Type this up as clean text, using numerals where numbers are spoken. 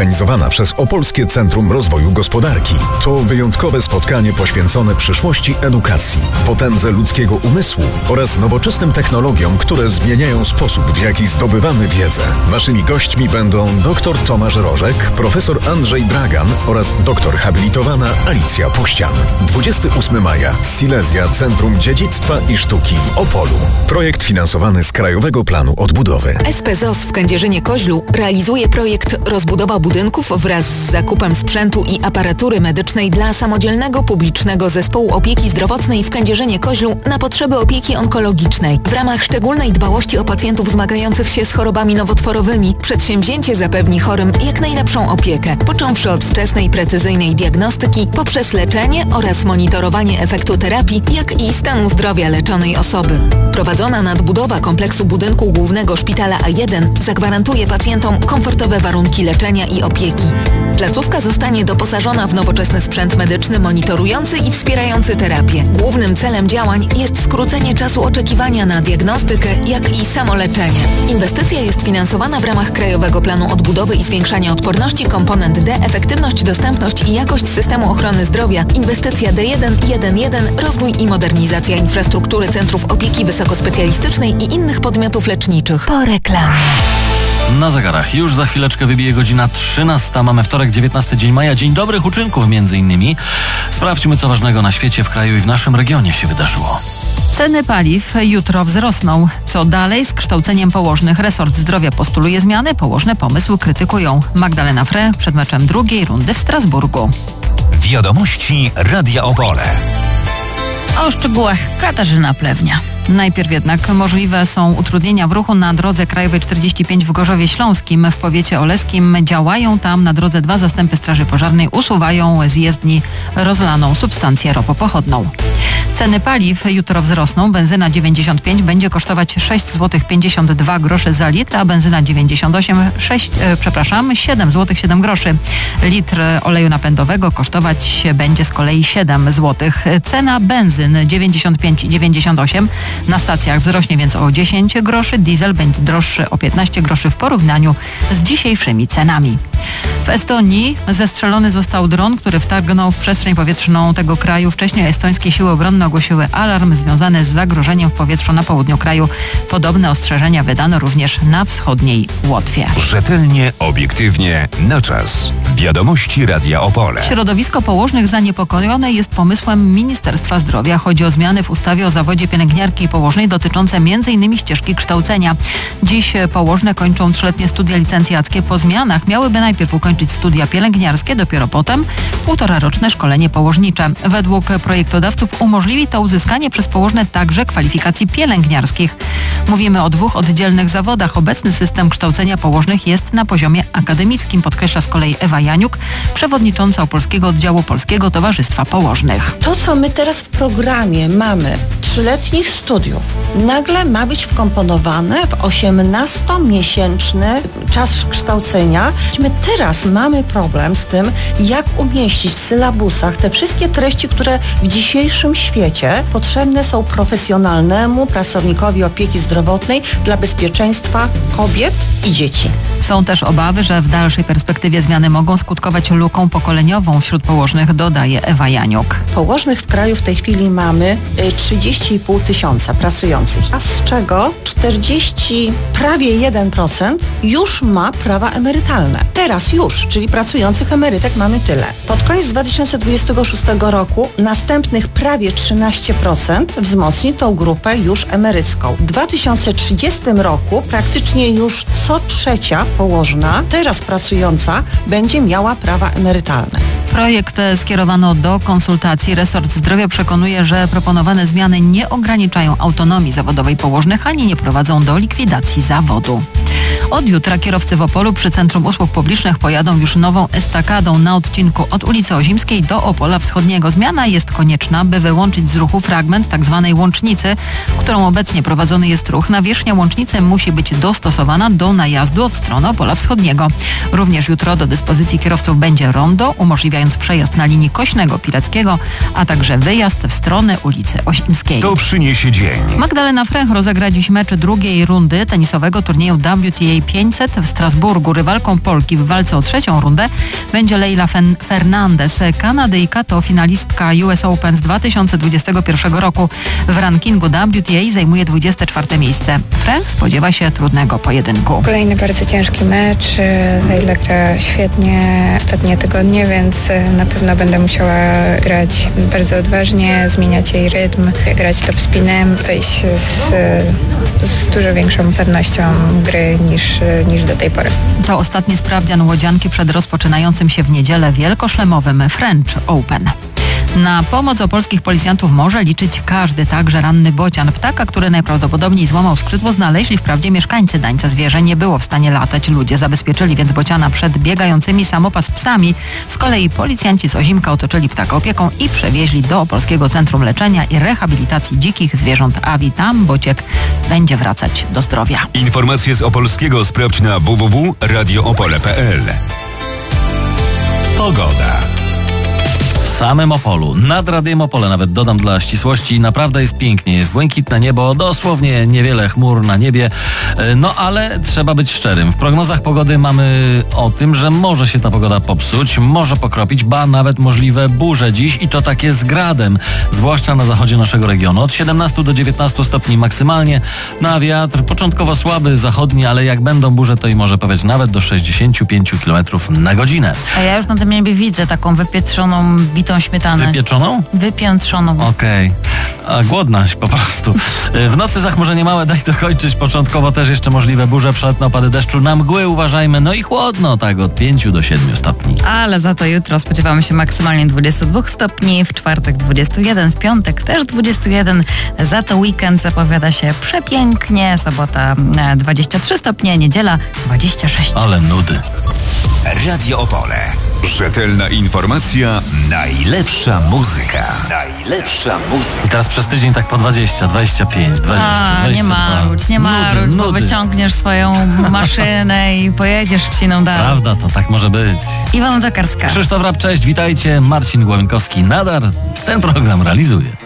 zorganizowana przez Opolskie Centrum Rozwoju Gospodarki. To wyjątkowe spotkanie poświęcone przyszłości edukacji, potędze ludzkiego umysłu oraz nowoczesnym technologiom, które zmieniają sposób, w jaki zdobywamy wiedzę. Naszymi gośćmi będą dr Tomasz Rożek, profesor Andrzej Dragan oraz doktor habilitowana Alicja Puścian. 28 maja. Silesia Centrum Dziedzictwa i Sztuki w Opolu. Projekt finansowany z Krajowego Planu Odbudowy. SPZOZ w Kędzierzynie-Koźlu realizuje projekt rozbudowa budynków wraz z zakupem sprzętu i aparatury medycznej dla samodzielnego publicznego zespołu opieki zdrowotnej w Kędzierzynie-Koźlu na potrzeby opieki onkologicznej. W ramach szczególnej dbałości o pacjentów zmagających się z chorobami nowotworowymi przedsięwzięcie zapewni chorym jak najlepszą opiekę, począwszy od wczesnej, precyzyjnej diagnostyki poprzez leczenie oraz monitorowanie efektu terapii, jak i stanu zdrowia leczonej osoby. Prowadzona nadbudowa kompleksu budynku głównego Szpitala A1 zagwarantuje pacjentom komfortowe warunki leczenia i opieki. Placówka zostanie doposażona w nowoczesny sprzęt medyczny monitorujący i wspierający terapię. Głównym celem działań jest skrócenie czasu oczekiwania na diagnostykę, jak i samoleczenie. Inwestycja jest finansowana w ramach Krajowego Planu Odbudowy i Zwiększania Odporności, komponent D, efektywność, dostępność i jakość systemu ochrony zdrowia, inwestycja D1.1.1, rozwój i modernizacja infrastruktury centrów opieki wysokospecjalistycznej i innych podmiotów leczniczych. Po reklamie. Na zegarach już za chwileczkę wybije godzina 13. Mamy wtorek, 19 dzień maja, dzień dobrych uczynków między innymi. Sprawdźmy, co ważnego na świecie, w kraju i w naszym regionie się wydarzyło. Ceny paliw jutro wzrosną. Co dalej z kształceniem położnych? Resort Zdrowia postuluje zmiany, położne pomysł krytykują. Magdalena Fręch przed meczem drugiej rundy w Strasburgu. Wiadomości Radia Opole. O szczegółach Katarzyna Plewnia. Najpierw jednak możliwe są utrudnienia w ruchu na drodze krajowej 45 w Gorzowie Śląskim. W powiecie oleskim działają tam na drodze 2 zastępy Straży Pożarnej, usuwają z jezdni rozlaną substancję ropopochodną. Ceny paliw jutro wzrosną. Benzyna 95 będzie kosztować 6,52 zł za litr, a benzyna 98 7 zł 7 groszy. Litr oleju napędowego kosztować będzie z kolei 7 zł. Cena benzyn 95 i 98 na stacjach wzrośnie więc o 10 groszy. Diesel będzie droższy o 15 groszy w porównaniu z dzisiejszymi cenami. W Estonii zestrzelony został dron, który wtargnął w przestrzeń powietrzną tego kraju. Wcześniej estońskie siły obronne ogłosiły alarm związany z zagrożeniem w powietrzu na południu kraju. Podobne ostrzeżenia wydano również na wschodniej Łotwie. Rzetelnie, obiektywnie, na czas. Wiadomości Radia Opole. Środowisko położnych zaniepokojone jest pomysłem Ministerstwa Zdrowia. Chodzi o zmiany w ustawie o zawodzie pielęgniarki i położnej dotyczące m.in. ścieżki kształcenia. Dziś położne kończą 3-letnie studia licencjackie. Po zmianach miałyby najpierw ukończyć studia pielęgniarskie, dopiero potem 1,5-roczne szkolenie położnicze. Według projektodawców umożliwi to uzyskanie przez położne także kwalifikacji pielęgniarskich. Mówimy o 2 oddzielnych zawodach. Obecny system kształcenia położnych jest na poziomie akademickim, podkreśla z kolei Ewa Janiuk, przewodnicząca Opolskiego Oddziału Polskiego Towarzystwa Położnych. To, co my teraz w programie mamy 3-letnich studiów, nagle ma być wkomponowane w 18-miesięczny czas kształcenia. My teraz mamy problem z tym, jak umieścić w sylabusach te wszystkie treści, które w dzisiejszym świecie potrzebne są profesjonalnemu pracownikowi opieki zdrowotnej dla bezpieczeństwa kobiet i dzieci. Są też obawy, że w dalszej perspektywie zmiany mogą skutkować luką pokoleniową wśród położnych, dodaje Ewa Janiuk. Położnych w kraju w tej chwili mamy 30,5 tysiąca pracujących, a z czego prawie 1% już ma prawa emerytalne. Teraz już, czyli pracujących emerytek mamy tyle. Pod koniec 2026 roku następnych prawie 13% wzmocni tą grupę już emerycką. W 2030 roku praktycznie już co trzecia położna, teraz pracująca, będzie miała prawa emerytalne. Projekt skierowano do konsultacji. Resort Zdrowia przekonuje, że proponowane zmiany nie ograniczają autonomii zawodowej położnych ani nie prowadzą do likwidacji zawodu. Od jutra kierowcy w Opolu przy Centrum Usług Publicznych pojadą już nową estakadą na odcinku od ulicy Ozimskiej do Opola Wschodniego. Zmiana jest konieczna, by wyłączyć z ruchu fragment tzw. łącznicy, którą obecnie prowadzony jest ruch. Nawierzchnia łącznicy musi być dostosowana do najazdu od strony Opola Wschodniego. Również jutro do dyspozycji kierowców będzie rondo, umożliwiając przejazd na linii Kośnego-Pileckiego, a także wyjazd w stronę ulicy Ozimskiej. To przyniesie dzień. Magdalena Fręch rozegra dziś mecz drugiej rundy tenisowego turnieju WTA jej 500 w Strasburgu. Rywalką Polki w walce o trzecią rundę będzie Leila Fernandez. Kanadyjka to finalistka US Open z 2021 roku. W rankingu WTA zajmuje 24 miejsce. Frank spodziewa się trudnego pojedynku. Kolejny bardzo ciężki mecz. Leila gra świetnie ostatnie tygodnie, więc na pewno będę musiała grać bardzo odważnie, zmieniać jej rytm, grać topspinem, wejść z dużo większą pewnością gry niż do tej pory. To ostatni sprawdzian łodzianki przed rozpoczynającym się w niedzielę wielkoszlemowym French Open. Na pomoc opolskich policjantów może liczyć każdy, także ranny bocian. Ptaka, który najprawdopodobniej złamał skrzydło, znaleźli wprawdzie mieszkańcy Dańca. Zwierzę nie było w stanie latać. Ludzie zabezpieczyli więc bociana przed biegającymi samopas psami. Z kolei policjanci z Ozimka otoczyli ptaka opieką i przewieźli do Opolskiego Centrum Leczenia i Rehabilitacji Dzikich Zwierząt AWI. Tam bociek będzie wracać do zdrowia. Informacje z Opolskiego sprawdź na www.radioopole.pl. Pogoda. W samym Opolu, nad Radiem Opole nawet dodam dla ścisłości, naprawdę jest pięknie, jest błękitne niebo, dosłownie niewiele chmur na niebie, no ale trzeba być szczerym. W prognozach pogody mamy o tym, że może się ta pogoda popsuć, może pokropić, ba nawet możliwe burze dziś i to takie z gradem, zwłaszcza na zachodzie naszego regionu. Od 17 do 19 stopni maksymalnie, na wiatr początkowo słaby, zachodni, ale jak będą burze, to i może powieć nawet do 65 km na godzinę. A ja już na tym niebie widzę taką wypietrzoną bitą śmietanę. Wypieczoną? Wypiętrzoną. Okej. A głodnaś po prostu. W nocy zachmurzenie małe, daj dokończyć. Początkowo też jeszcze możliwe burze, przelotne opady deszczu. Na mgły uważajmy. No i chłodno, tak od 5 do 7 stopni. Ale za to jutro spodziewamy się maksymalnie 22 stopni, w czwartek 21, w piątek też 21. Za to weekend zapowiada się przepięknie. Sobota 23 stopnie, niedziela 26. Ale nudy. Radio Opole. Rzetelna informacja, najlepsza muzyka. Najlepsza muzyka. I teraz przez tydzień tak po 20, 25, 20, Nie marudź, bo nudy. wyciągniesz swoją maszynę i pojedziesz wciną dalej. Prawda, to tak może być. Iwona Tokarska. Krzysztof Rap, cześć, witajcie. Marcin Głowienkowski nadal ten program realizuje.